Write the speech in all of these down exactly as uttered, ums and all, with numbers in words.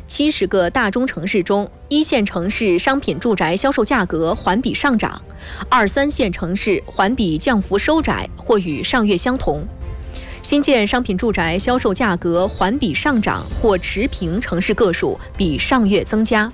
七十个大中城市中，一线城市商品住宅销售价格环比上涨，二三线城市环比降幅收窄或与上月相同。新建商品住宅销售价格环比上涨或持平城市个数比上月增加。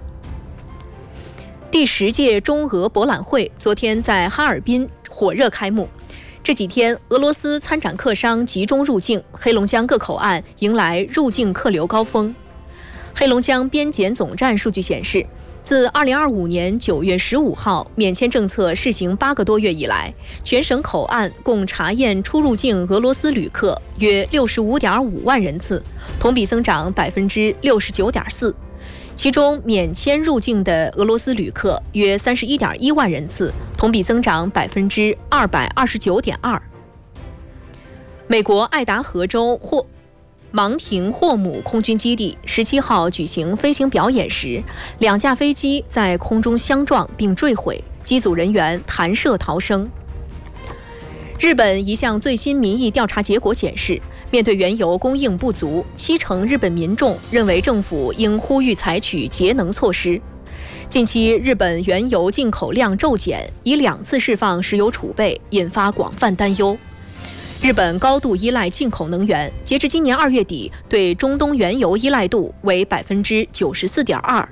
第十届中俄博览会昨天在哈尔滨火热开幕。这几天，俄罗斯参展客商集中入境，黑龙江各口岸迎来入境客流高峰。黑龙江边检总站数据显示，自二零二五年九月十五号免签政策试行八个多月以来，全省口岸共查验出入境俄罗斯旅客约六十五点五万人次，同比增长百分之六十九点四。其中，免签入境的俄罗斯旅客约三十一点一万人次，同比增长百分之二百二十九点二。美国爱达荷州霍芒廷霍姆空军基地十七号举行飞行表演时，两架飞机在空中相撞并坠毁，机组人员弹射逃生。日本一项最新民意调查结果显示，面对原油供应不足，七成日本民众认为政府应呼吁采取节能措施。近期日本原油进口量骤减，已两次释放石油储备，引发广泛担忧。日本高度依赖进口能源，截至今年二月底，对中东原油依赖度为百分之九十四点二。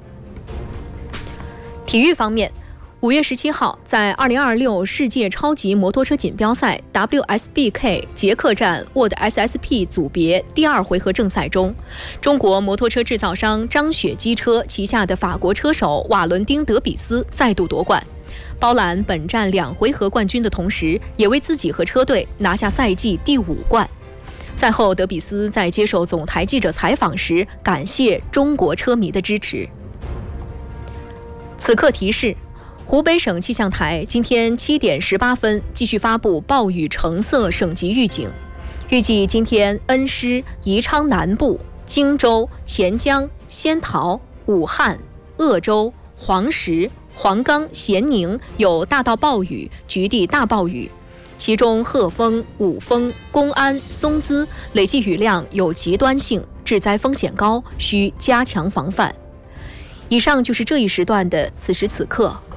体育方面，五月十七号，在二零二六世界超级摩托车锦标赛 W S B K 捷克站 World S S P 组别第二回合正赛中，中国摩托车制造商张雪机车旗下的法国车手瓦伦丁·德比斯再度夺冠，包揽本站两回合冠军的同时，也为自己和车队拿下赛季第五冠。赛后，德比斯在接受总台记者采访时，感谢中国车迷的支持。此刻提示：湖北省气象台今天七点十八分继续发布暴雨橙色省级预警，预计今天恩施、宜昌南部、荆州、黔江、仙桃、武汉、鄂州、黄石、黄冈、咸宁有大到暴雨、局地大暴雨，其中鹤峰、五峰、公安、松滋累计雨量有极端性，致灾风险高，需加强防范。以上就是这一时段的此时此刻。